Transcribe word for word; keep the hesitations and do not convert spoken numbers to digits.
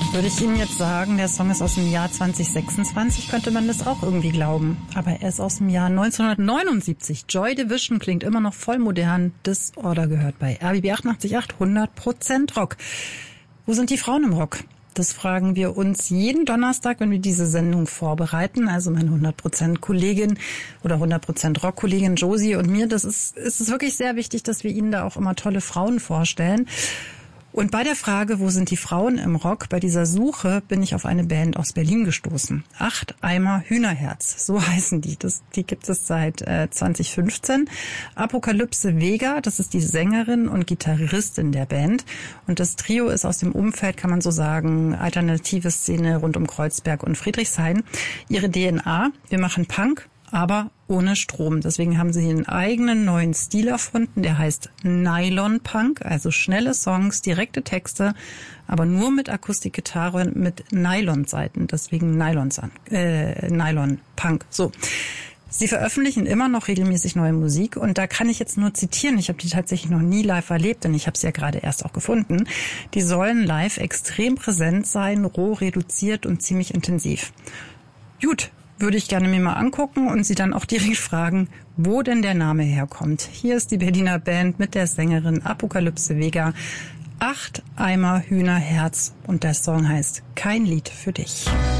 Würde ich Ihnen jetzt sagen, der Song ist aus dem Jahr zwanzig sechsundzwanzig, könnte man das auch irgendwie glauben. Aber er ist aus dem Jahr neunzehnhundertneunundsiebzig. Joy Division klingt immer noch voll modern. Disorder gehört bei R B B achtundachtzig Komma acht, hundert Prozent Rock. Wo sind die Frauen im Rock? Das fragen wir uns jeden Donnerstag, wenn wir diese Sendung vorbereiten. Also meine hundert Prozent Kollegin oder hundert Prozent Rock-Kollegin Josie und mir. Das ist, ist es wirklich sehr wichtig, dass wir Ihnen da auch immer tolle Frauen vorstellen. Und bei der Frage, wo sind die Frauen im Rock, bei dieser Suche bin ich auf eine Band aus Berlin gestoßen. Acht Eimer Hühnerherz, so heißen die. Das, die gibt es seit äh, zwanzig fünfzehn. Apokalypse Vega, das ist die Sängerin und Gitarristin der Band. Und das Trio ist aus dem Umfeld, kann man so sagen, alternative Szene rund um Kreuzberg und Friedrichshain. Ihre D N A, wir machen Punk, aber ohne Strom. Deswegen haben sie einen eigenen neuen Stil erfunden, der heißt Nylon Punk, also schnelle Songs, direkte Texte, aber nur mit Akustikgitarre und mit Nylon-Saiten, deswegen Nylon, äh, Nylon Punk. So. Sie veröffentlichen immer noch regelmäßig neue Musik und da kann ich jetzt nur zitieren, ich habe die tatsächlich noch nie live erlebt, denn ich habe sie ja gerade erst auch gefunden. Die sollen live extrem präsent sein, roh, reduziert und ziemlich intensiv. Gut. Würde ich gerne mir mal angucken und Sie dann auch direkt fragen, wo denn der Name herkommt. Hier ist die Berliner Band mit der Sängerin Apokalypse Vega. Acht Eimer Hühnerherz und der Song heißt Kein Lied für dich.